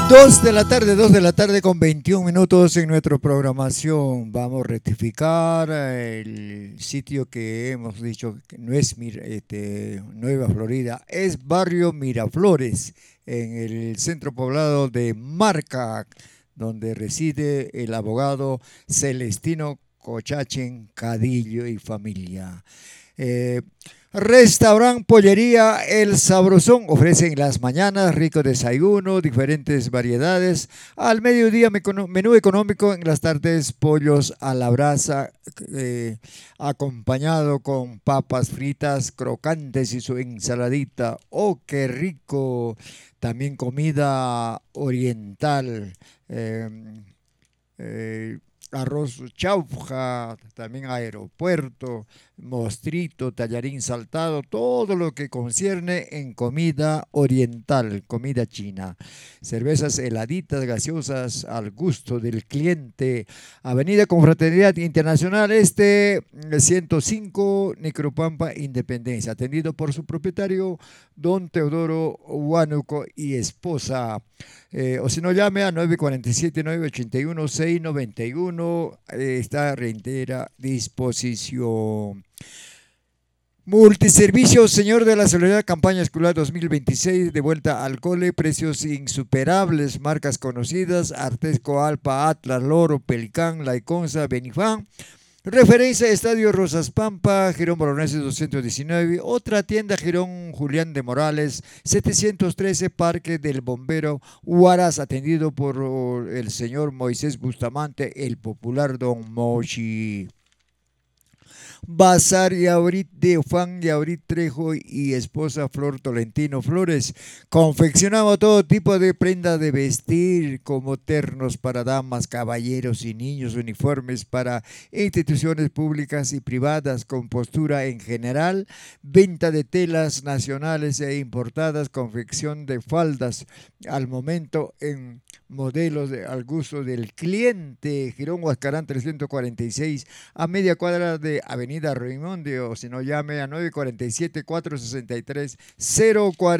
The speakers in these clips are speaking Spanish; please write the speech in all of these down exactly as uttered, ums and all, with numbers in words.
Dos de la tarde, dos de la tarde con veintiún minutos en nuestra programación. Vamos a rectificar el sitio que hemos dicho que no es Mir- este, Nueva Florida, es Barrio Miraflores, en el centro poblado de Marca, donde reside el abogado Celestino Cochachen Cadillo y familia. Eh, Restaurant Pollería El Sabrosón ofrece en las mañanas rico desayuno, diferentes variedades. Al mediodía mecono- menú económico, en las tardes pollos a la brasa, eh, acompañado con papas fritas crocantes y su ensaladita. ¡Oh, qué rico! También comida oriental. eh, eh, Arroz chaufa, también aeropuerto, mostrito, tallarín saltado, todo lo que concierne en comida oriental, comida china. Cervezas heladitas, gaseosas al gusto del cliente. Avenida Confraternidad Internacional Este, ciento cinco, Nicropampa, Independencia. Atendido por su propietario, don Teodoro Huánuco y esposa. Eh, o si no, llame a nueve cuatro siete, nueve ocho uno, seis nueve uno. Eh, está reitera disposición. Multiservicios, señor de la Soledad, campaña escolar dos mil veintiséis, de vuelta al cole, precios insuperables, marcas conocidas, Artesco, Alpa, Atlas, Loro, Pelicán, Laiconza, Benifán. Referencia Estadio Rosas Pampa, Girón Bolognesi doscientos diecinueve, otra tienda Girón Julián de Morales, setecientos trece, Parque del Bombero, Huaraz, atendido por oh, el señor Moisés Bustamante, el popular Don Mochi. Bazar Yaurit de Juan Yaurit Trejo y esposa Flor Tolentino Flores. Confeccionamos todo tipo de prenda de vestir, como ternos para damas, caballeros y niños, uniformes para instituciones públicas y privadas, con postura en general, venta de telas nacionales e importadas, confección de faldas al momento en modelos de, al gusto del cliente. Girón Huascarán trescientos cuarenta y seis, a media cuadra de Avenida Raimundo, o si no, llame a nueve cuatro siete, cuatro seis tres, cero cuatro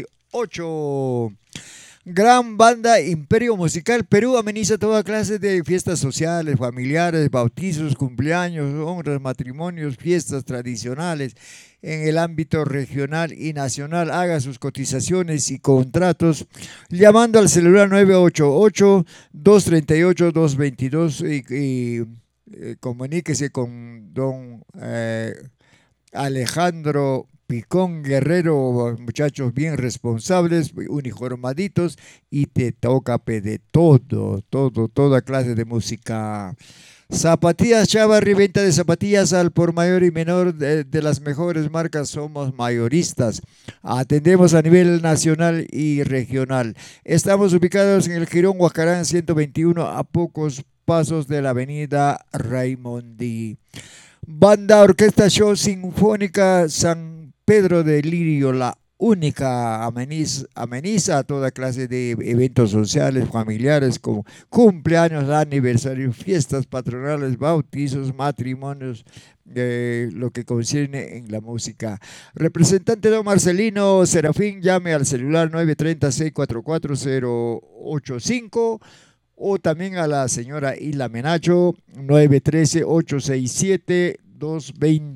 ocho. Gran banda Imperio Musical Perú ameniza toda clase de fiestas sociales, familiares, bautizos, cumpleaños, honras, matrimonios, fiestas tradicionales en el ámbito regional y nacional. Haga sus cotizaciones y contratos llamando al celular nueve ocho ocho, dos tres ocho, dos dos dos y, y eh, comuníquese con don eh, Alejandro Picón Guerrero, muchachos bien responsables, uniformaditos, y te toca de todo, todo, toda clase de música. Zapatillas Chavarri, venta de zapatillas al por mayor y menor de, de las mejores marcas, somos mayoristas. Atendemos a nivel nacional y regional. Estamos ubicados en el Girón Huascarán ciento veintiuno, a pocos pasos de la avenida Raimondi. Banda Orquesta Show Sinfónica San Pedro de Lirio, la única, ameniza, ameniza toda clase de eventos sociales, familiares, como cumpleaños, aniversarios, fiestas patronales, bautizos, matrimonios, eh, lo que concierne en la música. Representante don Marcelino Serafín, llame al celular nueve tres cero, seis cuatro cuatro, cero ocho cinco, o también a la señora Isla Menacho, nueve uno tres, ocho seis siete, dos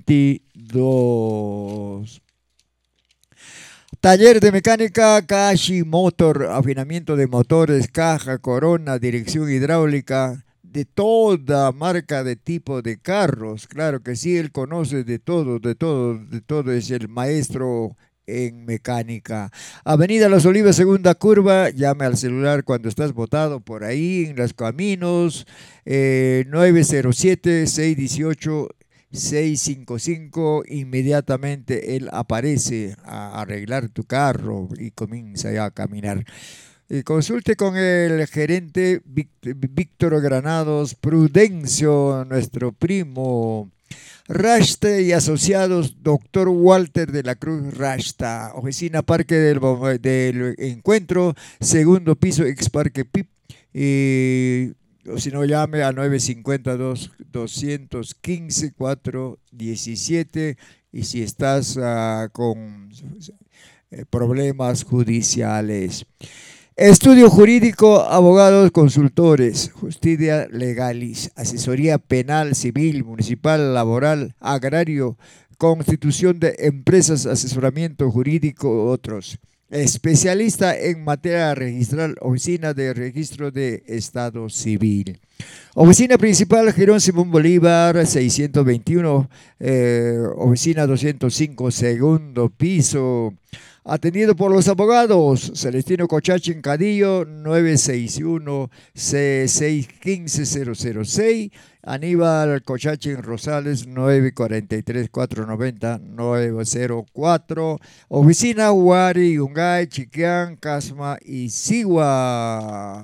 dos dos. Taller de mecánica Kashi Motor, afinamiento de motores, caja, corona, dirección hidráulica, de toda marca de tipo de carros. Claro que sí, él conoce de todo, de todo, de todo, es el maestro en mecánica. Avenida Las Olivas, segunda curva, llame al celular cuando estás botado por ahí en los caminos, eh, nueve cero siete, seis uno ocho, seis cinco cinco, inmediatamente él aparece a arreglar tu carro y comienza ya a caminar. Y consulte con el gerente Víctor Granados Prudencio, nuestro primo. Rasta y Asociados, doctor Walter de la Cruz Rasta, oficina Parque del, del Encuentro, segundo piso, ex Parque Pip. Y, o si no, llame a nueve cinco dos, dos uno cinco, cuatro uno siete. Y si estás uh, con eh, problemas judiciales. Estudio jurídico, abogados, consultores, justicia legalis, asesoría penal, civil, municipal, laboral, agrario, constitución de empresas, asesoramiento jurídico, otros. Especialista en materia registral, oficina de registro de Estado Civil. Oficina principal, Girón Simón Bolívar, seiscientos veintiuno, eh, oficina doscientos cinco, segundo piso. Atendido por los abogados Celestino Cocachín Cadillo, nueve seis uno, seis uno cinco, cero cero seis. Aníbal Cocachín Rosales, nueve cuatro tres, cuatro nueve cero, nueve cero cuatro. Oficina Huari, Yungay, Chiquián, Casma y Sigua.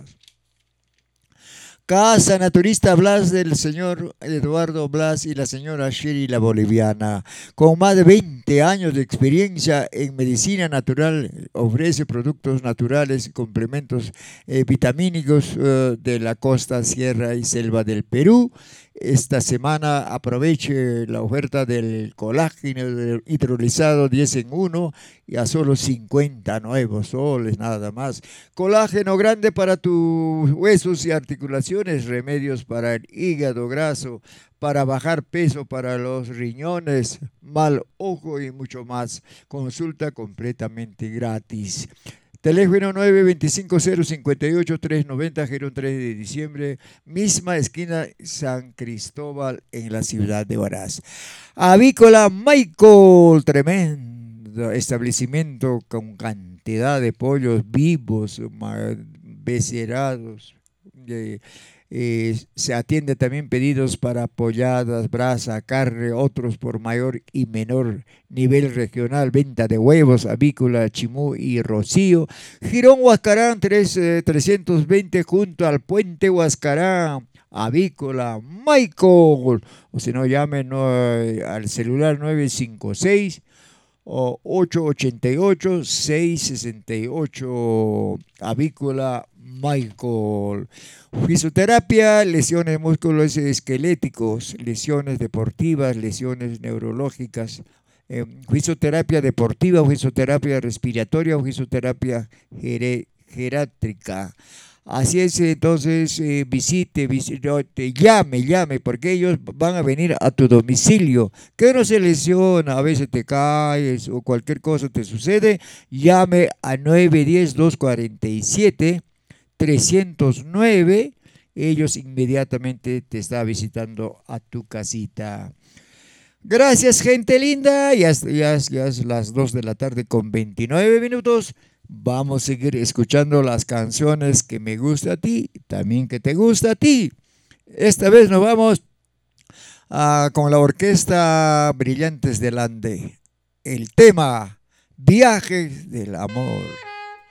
Casa Naturista Blas del señor Eduardo Blas y la señora Shiri la Boliviana. Con más de veinte años de experiencia en medicina natural, ofrece productos naturales y complementos eh, vitamínicos eh, de la costa, sierra y selva del Perú. Esta semana aproveche la oferta del colágeno hidrolizado diez en uno y a solo cincuenta nuevos soles nada más. Colágeno grande para tus huesos y articulaciones, remedios para el hígado graso, para bajar peso, para los riñones, mal ojo y mucho más. Consulta completamente gratis. Teléfono nueve dos cinco cero cinco ocho tres nueve cero, Girón tres de diciembre, misma esquina San Cristóbal en la ciudad de Huaraz. Avícola Michael, tremendo establecimiento con cantidad de pollos vivos, becerados. Eh, eh, se atiende también pedidos para polladas, brasa, carne, otros por mayor y menor nivel regional, venta de huevos, avícola, Chimú y Rocío. Girón Huascarán tres, eh, trescientos veinte junto al puente Huascarán. Avícola Michael, o si no llamen no, eh, al celular nueve cinco seis o ocho ocho ocho, seis seis ocho. Avícola Michael. Fisioterapia, lesiones músculos esqueléticos, lesiones deportivas, lesiones neurológicas, eh, fisioterapia deportiva, fisioterapia respiratoria, fisioterapia geriátrica. Así es, entonces eh, visite, visite, llame, llame, porque ellos van a venir a tu domicilio. Que no se lesiona, a veces te caes o cualquier cosa te sucede, llame a nueve uno cero, dos cuatro siete, tres cero nueve. Ellos inmediatamente te están visitando a tu casita. Gracias, gente linda. Ya, ya, ya es las dos de la tarde con veintinueve minutos. Vamos a seguir escuchando las canciones que me gusta a ti, también que te gusta a ti. Esta vez nos vamos a, con la orquesta Brillantes del Ande. El tema Viajes del Amor.